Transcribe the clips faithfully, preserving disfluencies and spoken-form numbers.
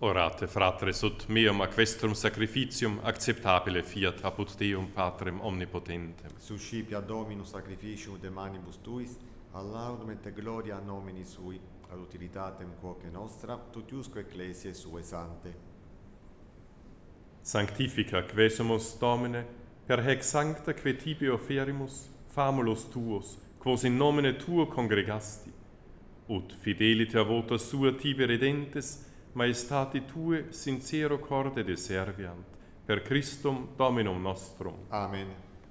Orate, fratres, ut meum ac vestrum sacrificium acceptabile fiat apud Deum Patrem omnipotentem. Suscipia Dominus sacrificium de manibus tuis, ad laudum et gloria nomini sui, ad utilitatem quoque nostra, tutiusque ecclesiae sue sante. Sanctifica quesumus Domine, per hec sancta que tibi offerimus, famulos tuos, quos in nomine tuo congregasti, ut fideliter vota sua tibi redentes, maestati tue sincero corde deserviant, per Christum Dominum nostrum. Amen.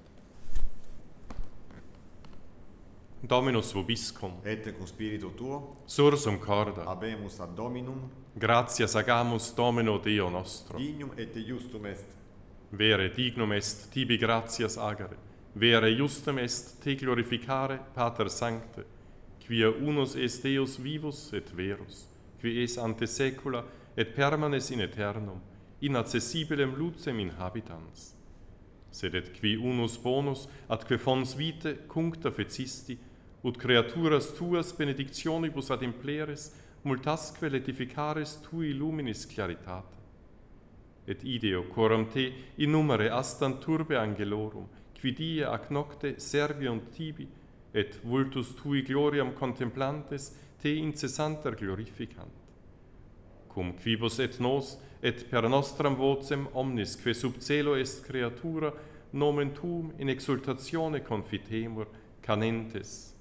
Dominus vobiscum, Et cum spiritu tuo, sursum corda, habemus ad Dominum, gratias agamus Domino Deo nostro. dignum et justum est. Vere dignum est tibi gratias agere, vere justum est te glorificare, Pater Sancte, quia unus est Deus vivus et verus, qui es ante saecula et permanes in aeternum, inaccessibilem lucem in habitans. Sed et qui unus bonus atque fons vitae cuncta fecisti, ut creaturas tuas benedictionibus ad impleres, multasque letificares tui luminis claritate. Et ideo coram te in numere astant turbe angelorum, qui die ac nocte serviunt tibi, et vultus tui gloriam contemplantes te incessanter glorificant. Cum quibus et nos, et per nostram vocem omnis, que sub celo est creatura, nomen tuum in exultatione confitemur, canentes.